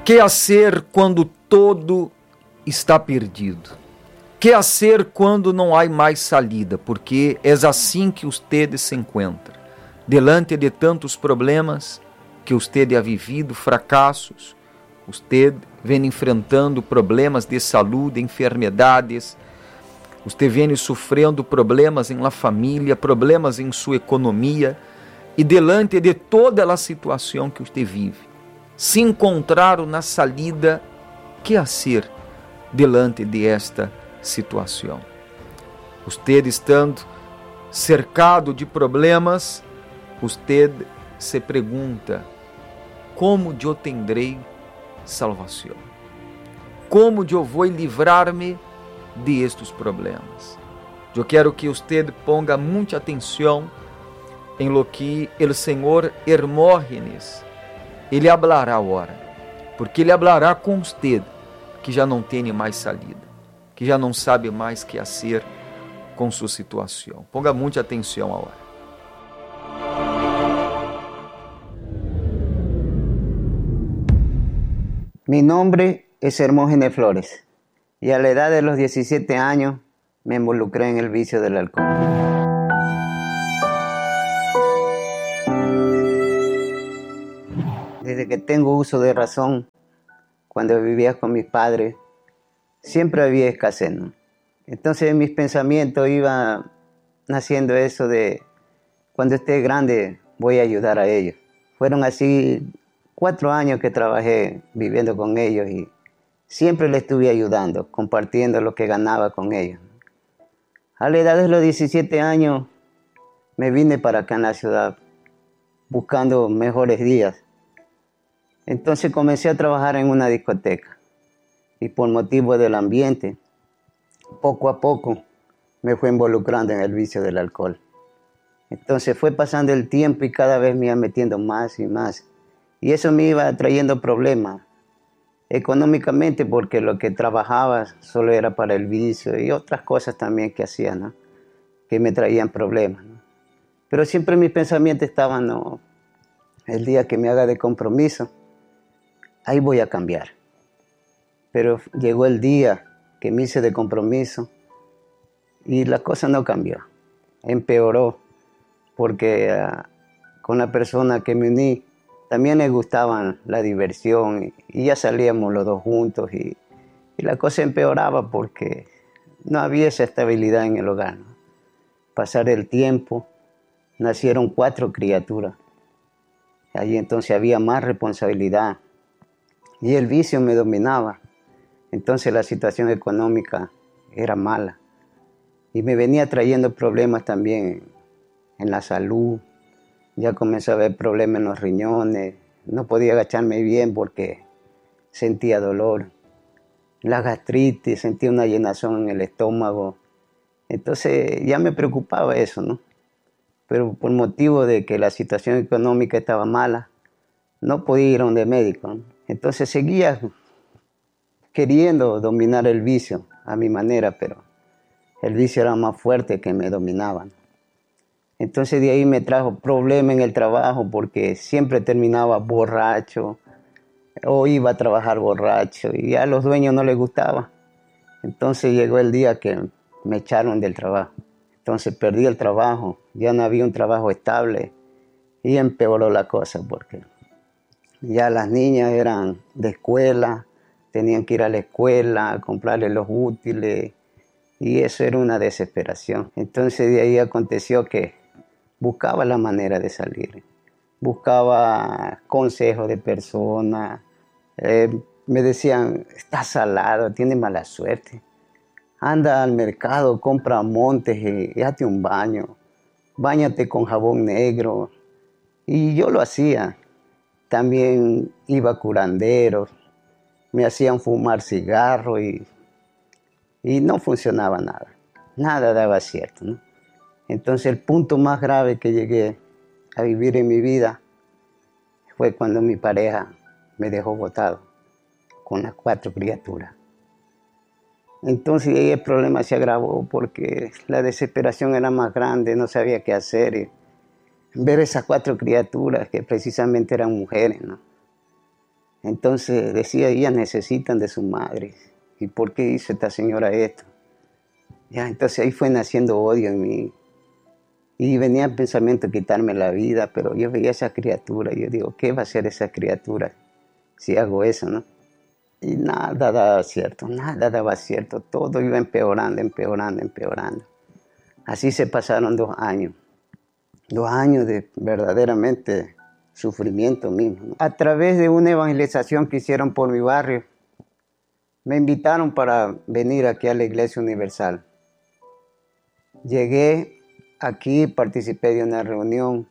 Que hacer quando todo está perdido? Que hacer quando não há mais salida? Porque é assim que usted se encontra, delante de tantos problemas que usted ha vivido, fracassos, usted vem enfrentando problemas de saúde, enfermedades, usted vem sofrendo problemas em la família, problemas em sua economia, e delante de toda a situação que usted vive, se encontrar na salida, que hacer delante de esta situação? Usted estando cercado de problemas, usted se pergunta: como eu tendrei salvação? Como eu vou livrar-me de estes problemas? Eu quero que usted ponga muita atenção em lo que o Senhor Hermógenes Ele hablará agora, porque Ele hablará com usted, que já não tem mais salida, que já não sabe mais o que fazer com sua situação. Ponga muita atenção agora. Mi nombre es Hermógenes Flores y a la edad de los 17 años me involucré en el vicio del alcohol. Desde que tengo uso de razón, cuando vivía con mis padres, siempre había escasez, ¿no? Entonces en mis pensamientos iba naciendo eso de: cuando esté grande voy a ayudar a ellos. Fueron así 4 años que trabajé viviendo con ellos y siempre les estuve ayudando, compartiendo lo que ganaba con ellos. A la edad de los 17 años me vine para acá en la ciudad buscando mejores días. Entonces comencé a trabajar en una discoteca y por motivo del ambiente, poco a poco me fui involucrando en el vicio del alcohol. Entonces fue pasando el tiempo y cada vez me iba metiendo más y más. Y eso me iba trayendo problemas económicamente, porque lo que trabajaba solo era para el vicio y otras cosas también que hacía, ¿no?, que me traían problemas, ¿no? Pero siempre mis pensamientos estaban: no, el día que me haga de compromiso, ahí voy a cambiar. Pero llegó el día que me hice de compromiso y la cosa no cambió, empeoró, porque con la persona que me uní también le gustaban la diversión y ya salíamos los dos juntos y la cosa empeoraba porque no había esa estabilidad en el hogar, ¿no? Pasar el tiempo, nacieron 4 criaturas. Allí entonces había más responsabilidad y el vicio me dominaba. Entonces la situación económica era mala y me venía trayendo problemas también en la salud. Ya comenzó a haber problemas en los riñones, no podía agacharme bien porque sentía dolor. La gastritis, sentía una llenazón en el estómago. Entonces ya me preocupaba eso, ¿no? Pero por motivo de que la situación económica estaba mala, no podía ir a donde médico, ¿no? Entonces seguía queriendo dominar el vicio a mi manera, pero el vicio era más fuerte que me dominaba, ¿no? Entonces de ahí me trajo problemas en el trabajo porque siempre terminaba borracho o iba a trabajar borracho y a los dueños no les gustaba. Entonces llegó el día que me echaron del trabajo. Entonces perdí el trabajo, ya no había un trabajo estable y empeoró la cosa porque ya las niñas eran de escuela, tenían que ir a la escuela a comprarles los útiles y eso era una desesperación. Entonces de ahí aconteció que buscaba la manera de salir, buscaba consejos de personas, me decían: estás salado, tienes mala suerte, anda al mercado, compra montes y hazte un baño, báñate con jabón negro. Y yo lo hacía. También iba a curanderos, me hacían fumar cigarro y no funcionaba nada, nada daba cierto, ¿no? Entonces el punto más grave que llegué a vivir en mi vida fue cuando mi pareja me dejó botado con las 4 criaturas. Entonces ahí el problema se agravó porque la desesperación era más grande, no sabía qué hacer. Y ver esas 4 criaturas que precisamente eran mujeres, ¿no?, Entonces decía, ellas necesitan de su madre. ¿Y por qué hizo esta señora esto? Ya, entonces ahí fue naciendo odio en mí. Y venía el pensamiento de quitarme la vida, pero yo veía a esa criatura y yo digo, ¿qué va a hacer esa criatura si hago eso, no? Y nada daba cierto, nada daba cierto. Todo iba empeorando, empeorando, empeorando. Así se pasaron 2 años. 2 años de verdaderamente sufrimiento mismo, ¿no? A través de una evangelización que hicieron por mi barrio, me invitaron para venir aquí a la Iglesia Universal. Llegué aquí, participé de una reunión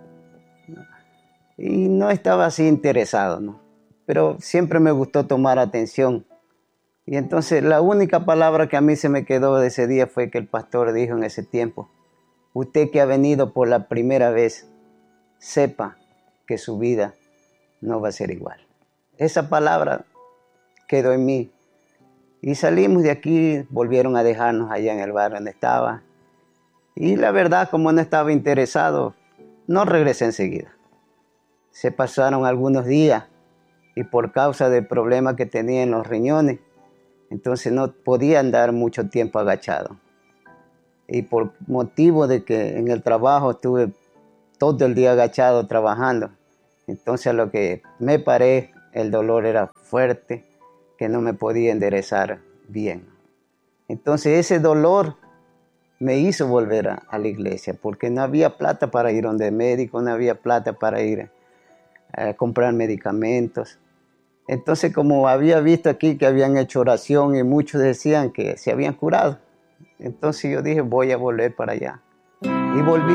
y no estaba así interesado, ¿no? Pero siempre me gustó tomar atención. Y entonces la única palabra que a mí se me quedó de ese día fue que el pastor dijo en ese tiempo: usted que ha venido por la primera vez, sepa que su vida no va a ser igual. Esa palabra quedó en mí. Y salimos de aquí, volvieron a dejarnos allá en el barrio donde estaba. Y la verdad, como no estaba interesado, no regresé enseguida. Se pasaron algunos días y por causa del problema que tenía en los riñones, entonces no podía andar mucho tiempo agachado. Y por motivo de que en el trabajo estuve todo el día agachado trabajando, entonces a lo que me paré, el dolor era fuerte, que no me podía enderezar bien. Entonces ese dolor me hizo volver a la iglesia, porque no había plata para ir donde el médico, no había plata para ir a comprar medicamentos. Entonces, como había visto aquí que habían hecho oración y muchos decían que se habían curado, entonces yo dije, voy a volver para allá. Y volví.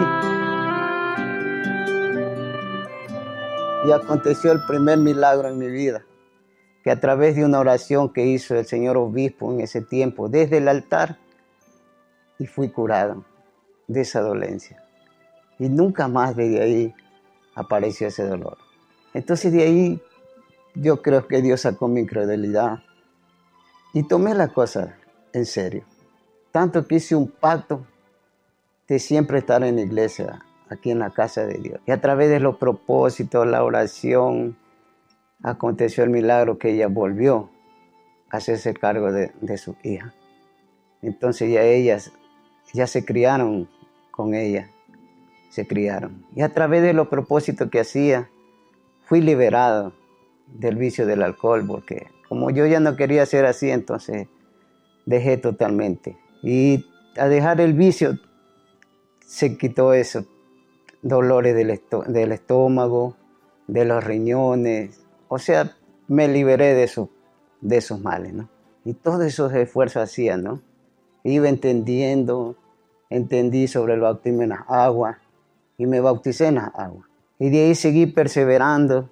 Y aconteció el primer milagro en mi vida, que a través de una oración que hizo el señor obispo en ese tiempo, desde el altar, y fui curado de esa dolencia. Y nunca más desde ahí apareció ese dolor. Entonces de ahí yo creo que Dios sacó mi incredulidad y tomé la cosa en serio. Tanto que hice un pacto de siempre estar en la iglesia, aquí en la casa de Dios. Y a través de los propósitos, la oración, aconteció el milagro que ella volvió a hacerse cargo de su hija. Entonces ya ellas ya se criaron con ella, se criaron. Y a través de los propósitos que hacía, fui liberado del vicio del alcohol, porque como yo ya no quería ser así, entonces dejé totalmente. Y al dejar el vicio, se quitó esos dolores del estómago, de los riñones. O sea, me liberé de esos males, ¿no? Y todos esos esfuerzos hacía, ¿no? Iba entendiendo, entendí sobre el bautismo en las aguas y me bauticé en las aguas. Y de ahí seguí perseverando,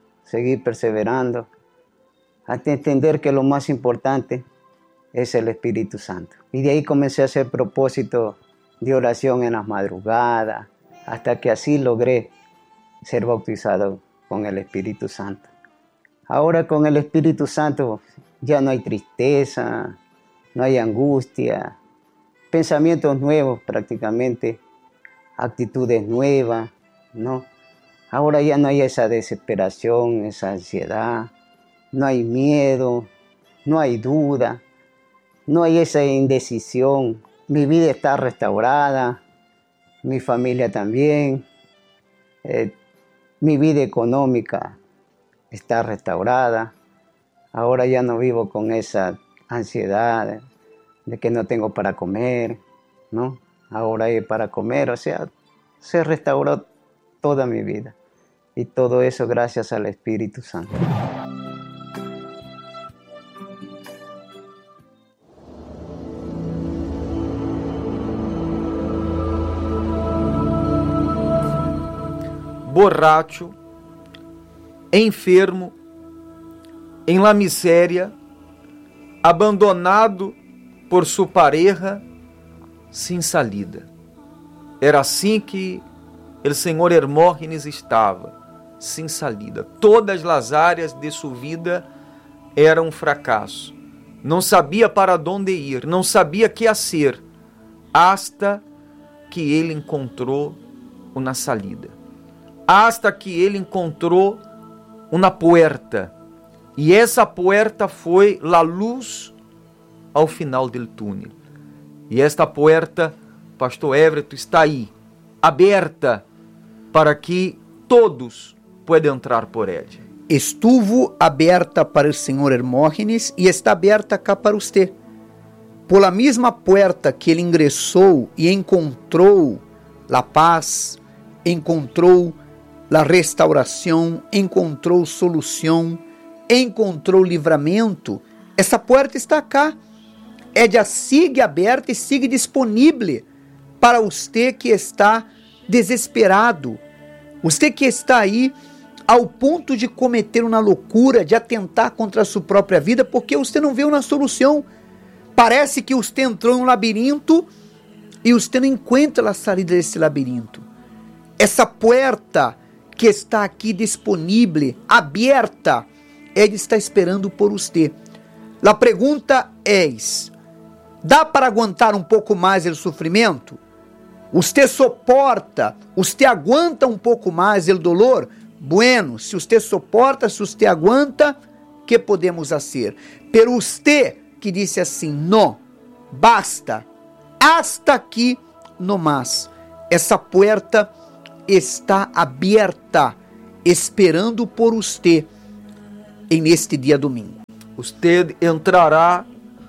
hasta entender que lo más importante es el Espíritu Santo. Y de ahí comencé a hacer propósito de oración en las madrugadas, hasta que así logré ser bautizado con el Espíritu Santo. Ahora con el Espíritu Santo ya no hay tristeza, no hay angustia, pensamientos nuevos prácticamente, actitudes nuevas, ¿no? Ahora ya no hay esa desesperación, esa ansiedad, no hay miedo, no hay duda, no hay esa indecisión. Mi vida está restaurada, mi familia también, mi vida económica está restaurada. Ahora ya no vivo con esa ansiedad de que no tengo para comer, ¿no? Ahora hay para comer, o sea, se restauró toda mi vida. Y todo eso gracias al Espíritu Santo. Borracho, enfermo, em la miséria, abandonado por sua pareja, sem salida. Era assim que o Senhor Hermógenes estava, sem salida. Todas as áreas de sua vida eram um fracasso. Não sabia para onde ir, não sabia que fazer, hasta que ele encontrou uma salida. Hasta que ele encontrou uma puerta, E essa puerta foi a luz ao final do túnel. E esta puerta, pastor Everton, está aí, aberta para que todos possam entrar por ela. Estuvo aberta para o senhor Hermógenes e está aberta cá para você. Por a mesma porta que ele ingressou e encontrou a paz, encontrou a restauração, encontrou solução, encontrou livramento, essa porta está cá. Ela sigue aberta e sigue disponível para você que está desesperado, você que está aí ao ponto de cometer uma loucura, de atentar contra a sua própria vida, porque você não vê uma solução. Parece que você entrou em um labirinto e você não encontra a saída desse labirinto. Essa porta que está aqui disponível, aberta, ela está esperando por você. A pergunta é: dá para aguentar um pouco mais o sofrimento? Você suporta, você aguenta um pouco mais o dolor? Bueno, se você suporta, se você aguenta, que podemos fazer? Pero você que disse assim: não, basta, hasta aqui no mais. Essa porta está aberta, esperando por você neste dia domingo. Você entrará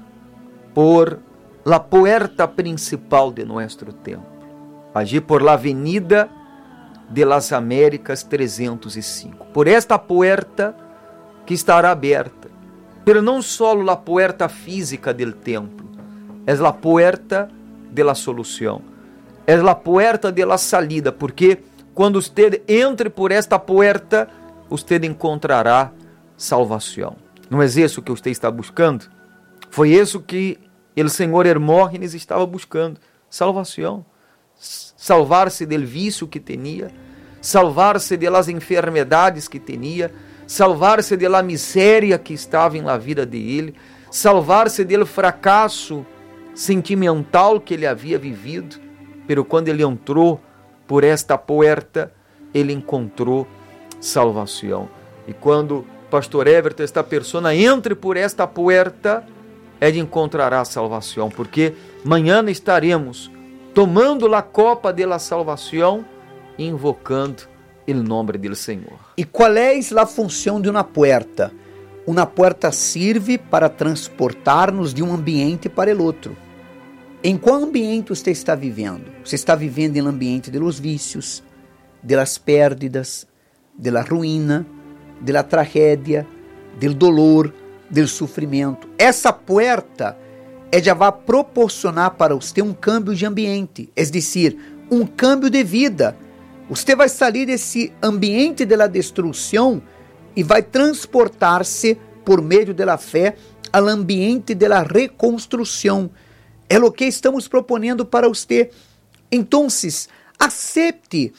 por la puerta principal de nosso templo, allí por la Avenida de las Américas 305. Por esta puerta que estará aberta, pero não só a puerta física del templo, é a puerta de la solução, é a puerta de la salida, porque quando você entre por esta puerta, você encontrará salvação. Não é isso que você está buscando? Foi isso que o senhor Hermógenes estava buscando: salvação. Salvar-se del vício que tinha, salvar-se de las enfermedades que tinha, salvar-se de la miséria que estava em la vida dele, salvar-se del fracasso sentimental que ele havia vivido. Pero quando ele entrou por esta porta, ele encontrou salvação. E quando pastor Everton, esta pessoa, entre por esta porta, ele encontrará salvação, porque amanhã estaremos tomando a copa da salvação e invocando o nome do Senhor. E qual é a função de uma porta? Uma porta serve para transportar-nos de um ambiente para o outro. Em qual ambiente você está vivendo? Você está vivendo em ambiente de los vícios, de las pérdidas, de la ruína, de la tragédia, del dolor, del sofrimento. Essa porta já vai proporcionar para você um câmbio de ambiente, é decir, um câmbio de vida. Você vai sair desse ambiente da destruição e vai transportar-se por meio da fé ao ambiente da reconstrução. É o que estamos proponendo para você. Então, accepte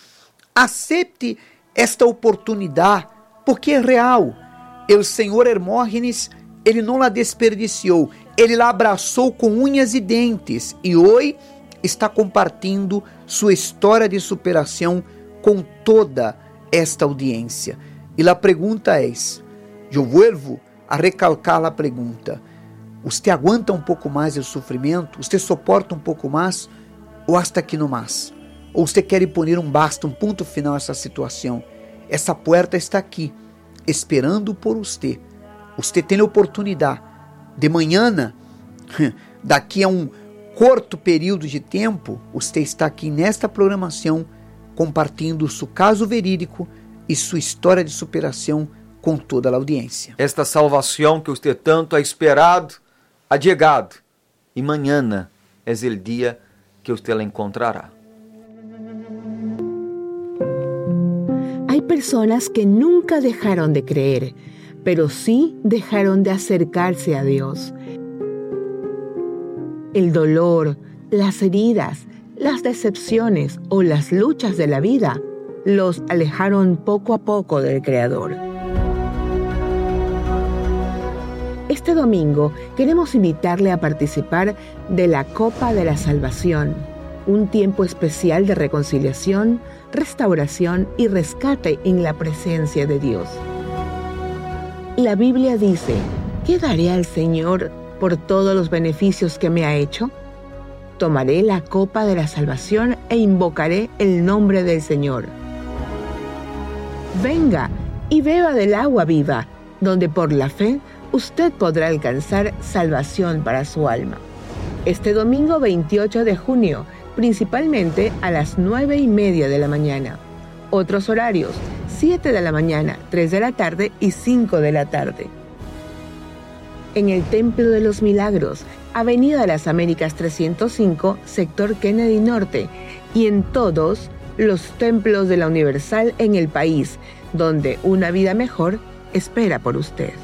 esta oportunidade, porque é real. O senhor Hermógenes, ele não la desperdiciou, ele la abraçou com unhas e dentes e hoje está compartilhando sua história de superação com toda esta audiência. E a pergunta é: eu vuelvo a recalcar a pergunta: você aguenta um pouco mais o sofrimento? Você suporta um pouco mais? Ou hasta aqui no mais? Ou você quer pôr um basta, um ponto final a essa situação? Essa porta está aqui, esperando por você. Você tem a oportunidade de manhã, daqui a um curto período de tempo, você está aqui nesta programação, compartilhando seu caso verídico e sua história de superação com toda a audiência. Esta salvação que você tanto ha esperado, ha chegado, e amanhã é o dia que você la encontrará. Hay personas que nunca dejaron de creer, pero sí dejaron de acercarse a Dios. El dolor, las heridas, las decepciones o las luchas de la vida los alejaron poco a poco del Creador. Este domingo queremos invitarle a participar de la Copa de la Salvación, un tiempo especial de reconciliación, restauración y rescate en la presencia de Dios. La Biblia dice, ¿qué daré al Señor por todos los beneficios que me ha hecho? Tomaré la copa de la salvación e invocaré el nombre del Señor. Venga y beba del agua viva, donde por la fe usted podrá alcanzar salvación para su alma. Este domingo 28 de junio, principalmente a las 9:30 de la mañana. Otros horarios, 7 de la mañana, 3 de la tarde y 5 de la tarde. En el Templo de los Milagros, Avenida de las Américas 305, sector Kennedy Norte, y en todos los templos de la Universal en el país, donde una vida mejor espera por usted.